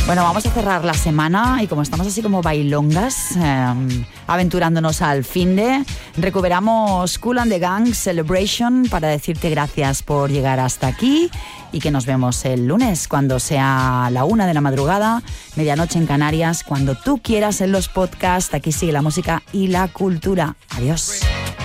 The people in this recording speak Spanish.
Bueno, vamos a cerrar la semana y como estamos así como bailongas, aventurándonos al finde, recuperamos Kool and the Gang Celebration para decirte gracias por llegar hasta aquí y que nos vemos el lunes cuando sea la 1 de la madrugada, medianoche en Canarias, cuando tú quieras en los podcasts. Aquí sigue la música y la cultura. Adiós.